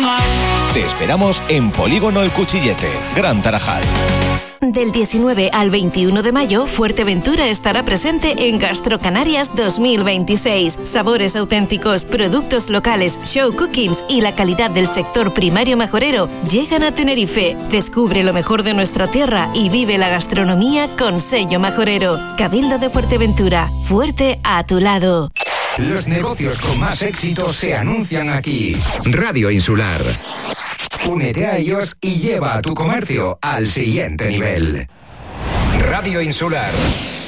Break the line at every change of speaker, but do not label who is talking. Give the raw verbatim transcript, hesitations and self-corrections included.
más.
Te esperamos en Polígono El Cuchillete, Gran Tarajal.
Del diecinueve al veintiuno de mayo, Fuerteventura estará presente en Gastrocanarias dos mil veintiséis. Sabores auténticos, productos locales, show cookings y la calidad del sector primario majorero llegan a Tenerife. Descubre lo mejor de nuestra tierra y vive la gastronomía con sello majorero. Cabildo de Fuerteventura, fuerte a tu lado.
Los negocios con más éxito se anuncian aquí. Radio Insular. Únete a ellos y lleva a tu comercio al siguiente nivel. Radio Insular.